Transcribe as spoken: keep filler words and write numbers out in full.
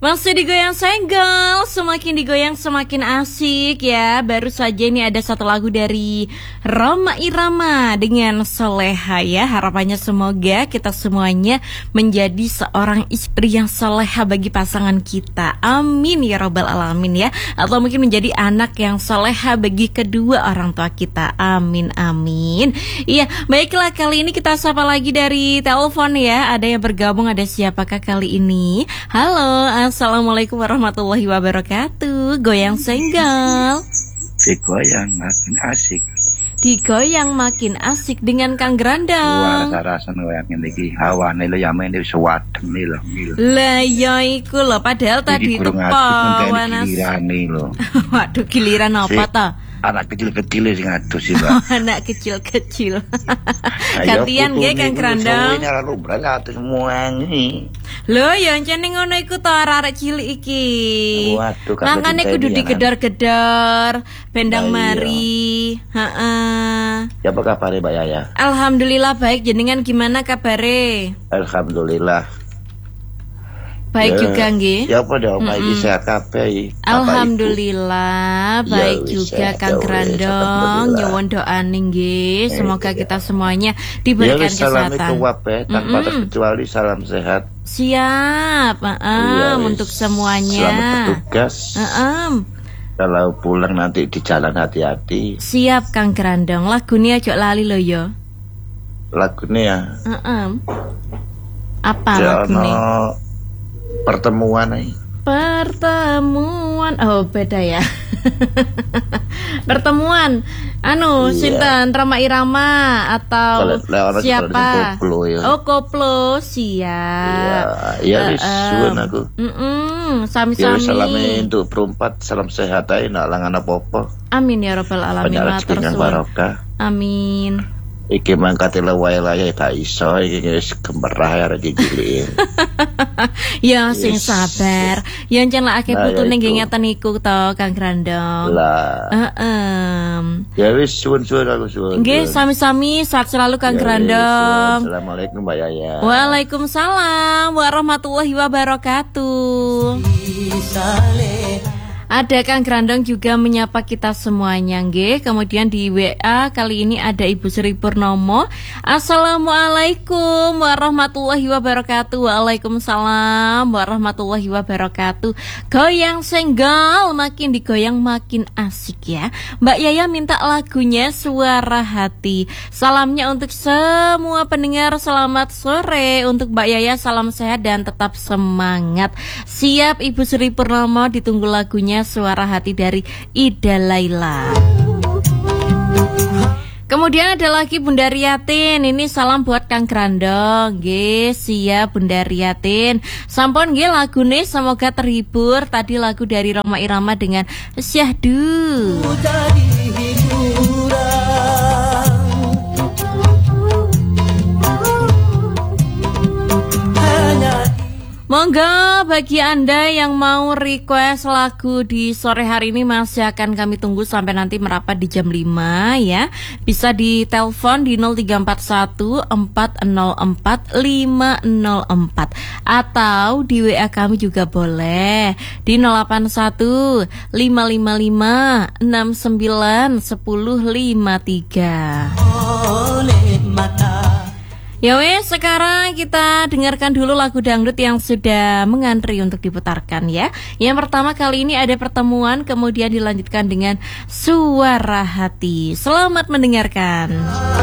Masih digoyang senggol, semakin digoyang semakin asik ya. Baru saja ini ada satu lagu dari Rhoma Irama dengan Soleha ya. Harapannya semoga kita semuanya menjadi seorang istri yang soleha bagi pasangan kita. Amin ya robbal alamin ya. Atau mungkin menjadi anak yang soleha bagi kedua orang tua kita. Amin amin. Iya, baiklah, kali ini kita sapa lagi dari telepon ya. Ada yang bergabung, ada siapakah kali ini? Halo, assalamualaikum warahmatullahi wabarakatuh. Goyang senggol, digoyang makin asik, digoyang makin asik dengan Kang Grandong. rasa-rasa ngoyangin lagi hawane lo yamen wis wadem lho. Lah ya iku lho, padahal tadi tepo panas. Waduh, giliran apa ta? Anak kecil-kecil sing adus sih, Mbak. Anak kecil-kecil. Gantian nggih Kang Grandong. Ini ora lumrah atus muangi. Lho ya encene ngono iku to arek cilik iki. Waduh, makane kudu digedor-gedor, bendang mari. Heeh. Ya apa kabare Mbak Yaya? Alhamdulillah baik, jenengan gimana kabare? Alhamdulillah. Baik ya, juga nggih. Ya apa dong, mm -mm. sehat kabeh. Alhamdulillah baik ya, juga Kang Grandong. Nyuwun doane nggih, semoga ya, kita semuanya diberikan ya, kesehatan. Salam itu wae tanpa mm -mm. terkecuali salam sehat. Siap, heeh, ya, untuk semuanya. Selamat bertugas. Heeh. Kalau pulang nanti di jalan hati-hati. Siap Kang Grandong. Lagune aja lali lho ya. Lagune ya. Heeh. Apa lagune? Pertemuan nih. Pertemuan. Oh, beda ya. Pertemuan. Anu, iya. Sinten Rhoma Irama atau Kalo, siapa? Koplo, ya. Oh, koplo, siap. Iya, iya, uh, suwun aku. Heeh, sami-sami. Ya, salam untuk perempat, salam sehat ae nak langan apa-apa. Amin ya rabbal alamin. Matur suwun. Amin. Iki mangkate lawai laya tak iso iki wis gemerah arek iki. Ya sing sabar. Ya encen lak akeh putune nggih ngeten iku to Kang Grandong. Lah. Heeh. Ya wis suwun-suwun aku suwun. Nggih sami-sami, sehat selalu Kang Grandong. Assalamualaikum Mbak Yaya. Waalaikumsalam warahmatullahi wabarakatuh. Ada Kang Grandong juga menyapa kita semuanya nggih. Kemudian di W A kali ini ada Ibu Sri Purnomo. Assalamualaikum warahmatullahi wabarakatuh. Waalaikumsalam warahmatullahi wabarakatuh. Goyang senggol, makin digoyang makin asik ya. Mbak Yaya minta lagunya Suara Hati. Salamnya untuk semua pendengar, selamat sore. Untuk Mbak Yaya salam sehat dan tetap semangat. Siap Ibu Sri Purnomo, ditunggu lagunya Suara Hati dari Ida Laila. Kemudian ada lagi Bunda Riatin. Ini salam buat Kang Grandong. Nggih, siap Bunda Riatin. Sampun nggih lagune semoga terhibur. Tadi lagu dari Rhoma Irama dengan Syahdu. Monggo bagi Anda yang mau request lagu di sore hari ini masih akan kami tunggu sampai nanti merapat di jam lima ya. Bisa di telepon di nol tiga empat satu empat nol empat lima nol empat atau di W A kami juga boleh di nol delapan satu lima lima lima enam sembilan satu nol lima tiga. Oleh mata. Ya wes, sekarang kita dengarkan dulu lagu dangdut yang sudah mengantri untuk diputarkan ya. Yang pertama kali ini ada Pertemuan, kemudian dilanjutkan dengan Suara Hati. Selamat mendengarkan.